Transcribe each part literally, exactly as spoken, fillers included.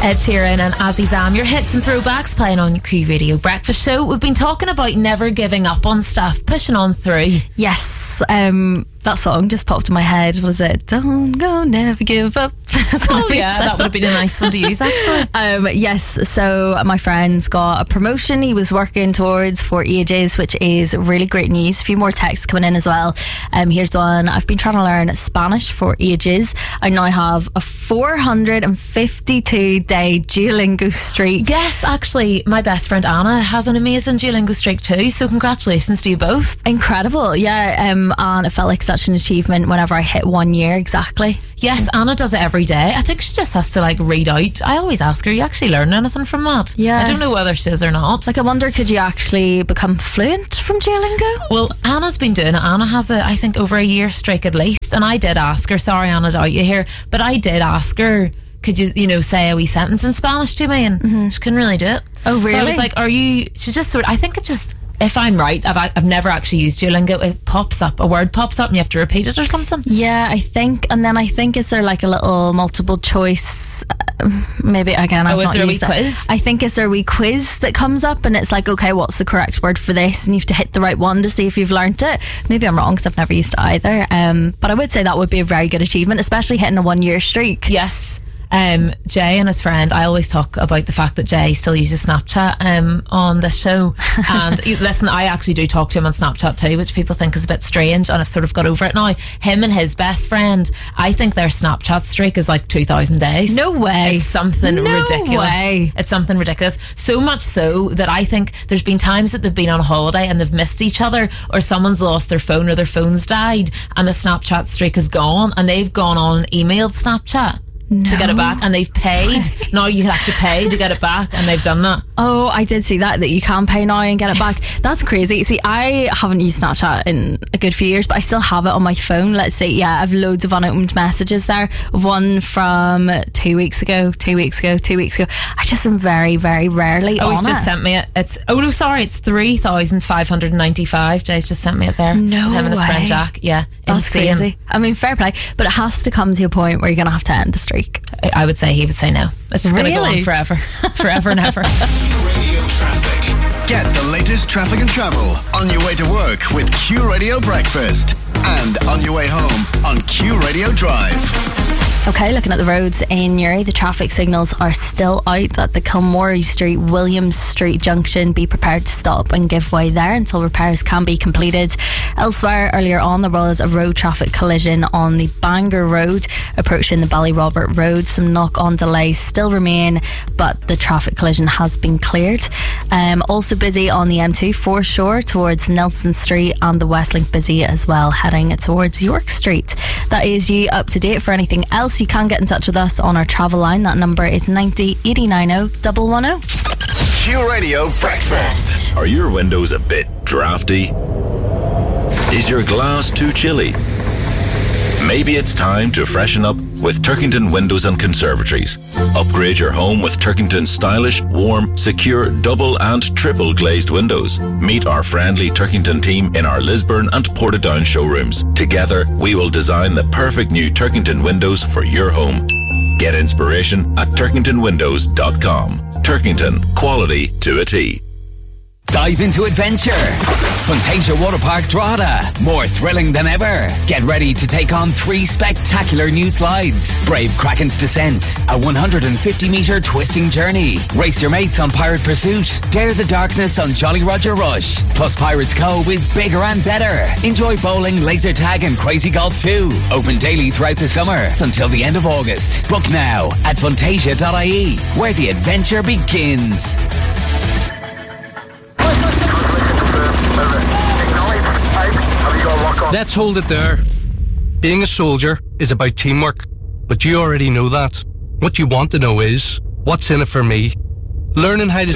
Ed Sheeran and Azzy Zam, your hits and throwbacks playing on your Q Radio Breakfast Show. We've been talking about never giving up on stuff, pushing on through. Yes, um, that song just popped in my head. What is it? Don't go, never give up. Oh yeah, that would have been a nice one to use actually. Um, yes, so my friend's got a promotion he was working towards for ages, which is really great news. A few more texts coming in as well. Um, here's one. I've been trying to learn Spanish for ages. I now have a four hundred fifty-two day Duolingo streak. Yes, actually, my best friend Anna has an amazing Duolingo streak too, so congratulations to you both. Incredible, yeah. Um, and it felt like such an achievement whenever I hit one year exactly. Yes, Anna does it every day. I think she just has to like read out. I always ask her, you actually learn anything from that? Yeah. I don't know whether she is or not. Like, I wonder, could you actually become fluent from Duolingo? Well, Anna's been doing it. Anna has a, I think, over a year streak at least. And I did ask her, sorry Anna to out you here, but I did ask her, could you, you know, say a wee sentence in Spanish to me? And mm-hmm. she couldn't really do it. Oh, really? So I was like, are you, she just sort of, I think it just, if I'm right, I've I've never actually used Duolingo. It pops up, a word pops up and you have to repeat it or something. Yeah, I think. And then I think, is there like a little multiple choice, uh, maybe again I've oh, is not there a wee used it. quiz? I think is there a wee quiz that comes up and it's like, okay, what's the correct word for this, and you have to hit the right one to see if you've learnt it. Maybe I'm wrong because I've never used it either, um, but I would say that would be a very good achievement, especially hitting a one year streak. Yes. Um, Jay and his friend, I always talk about the fact that Jay still uses Snapchat um, on this show. And listen, I actually do talk to him on Snapchat too, which people think is a bit strange, and I've sort of got over it now. Him and his best friend, I think their Snapchat streak is like two thousand days. No way. It's something no ridiculous. Way. It's something ridiculous. So much so that I think there's been times that they've been on holiday and they've missed each other, or someone's lost their phone or their phone's died and the Snapchat streak is gone, and they've gone on and emailed Snapchat. No. To get it back, and they've paid. Now you have to pay to get it back, and they've done that. Oh, I did see that, that you can pay now and get it back. That's crazy. See, I haven't used Snapchat in a good few years, but I still have it on my phone. Let's see, yeah, I have loads of unopened messages there. One from two weeks ago, two weeks ago, two weeks ago. I just am very, very rarely oh, on it. Oh, he's just sent me it. It's oh no, sorry, it's three thousand five hundred ninety-five. Jay's just sent me it there. No Him and his way. friend Jack. Yeah, that's insane. Crazy. I mean, fair play, but it has to come to a point where you're going to have to end the streak. I would say he would say no. It's just really? going to go on forever, forever and ever. Radio traffic. Get the latest traffic and travel on your way to work with Q Radio Breakfast, and on your way home on Q Radio Drive. Okay, looking at the roads in Newry, the traffic signals are still out at the Kilmorey Street, Williams Street junction. Be prepared to stop and give way there until repairs can be completed. Elsewhere, earlier on, there was a road traffic collision on the Bangor Road, approaching the Ballyrobert Road. Some knock-on delays still remain, but the traffic collision has been cleared. Um, also busy on the M two foreshore towards Nelson Street, and the Westlink busy as well, heading towards York Street. That is you up to date. For anything else, you can get in touch with us on our travel line. That number is ninety eighty ninety one one zero. Q Radio Breakfast. Are your windows a bit drafty? Is your glass too chilly? Maybe it's time to freshen up with Turkington Windows and Conservatories. Upgrade your home with Turkington's stylish, warm, secure, double and triple glazed windows. Meet our friendly Turkington team in our Lisburn and Portadown showrooms. Together, we will design the perfect new Turkington windows for your home. Get inspiration at turkington windows dot com. Turkington, quality to a T. Dive into adventure. Fantasia Water Park Drogheda. More thrilling than ever. Get ready to take on three spectacular new slides. Brave Kraken's Descent, a one hundred fifty metre twisting journey. Race your mates on Pirate Pursuit. Dare the darkness on Jolly Roger Rush. Plus Pirates Cove is bigger and better. Enjoy bowling, laser tag and crazy golf too. Open daily throughout the summer until the end of August. Book now at fantasia dot I E, where the adventure begins. Let's hold it there. Being a soldier is about teamwork, but you already know that. What you want to know is, what's in it for me? Learning how to,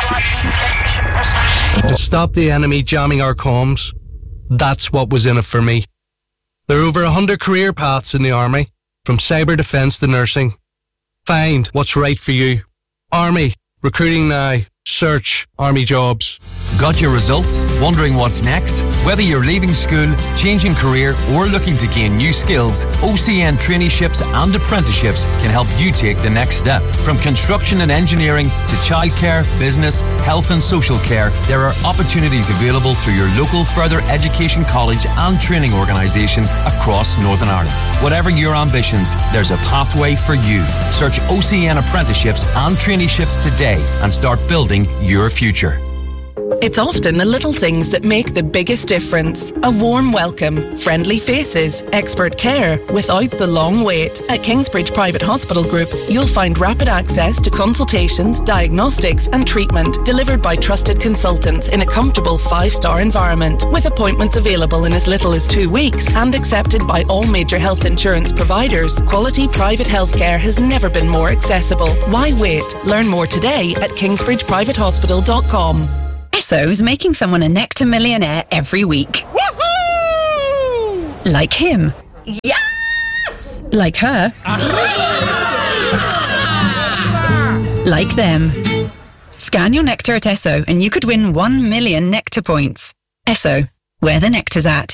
to stop the enemy jamming our comms. That's what was in it for me. There are over a hundred career paths in the Army, from cyber defence to nursing. Find what's right for you. Army, recruiting now. Search Army jobs. Got your results? Wondering what's next? Whether you're leaving school, changing career, or looking to gain new skills, O C N traineeships and apprenticeships can help you take the next step. From construction and engineering to childcare, business, health and social care, there are opportunities available through your local further education college and training organisation across Northern Ireland. Whatever your ambitions, there's a pathway for you. Search O C N apprenticeships and traineeships today and start building your future. It's often the little things that make the biggest difference. A warm welcome, friendly faces, expert care without the long wait. At Kingsbridge Private Hospital Group, you'll find rapid access to consultations, diagnostics and treatment delivered by trusted consultants in a comfortable five-star environment, with appointments available in as little as two weeks and accepted by all major health insurance providers. Quality private healthcare has never been more accessible. Why wait? Learn more today at kingsbridge private hospital dot com. Esso's making someone a Nectar millionaire every week. Woohoo! Like him. Yes! Like her. Like them. Scan your Nectar at Esso and you could win one million Nectar points. Esso, where the nectar's at.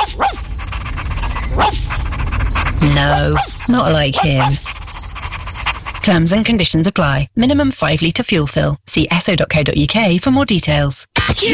No, not like him. Terms and conditions apply. Minimum five litre fuel fill. See esso dot co dot uk for more details.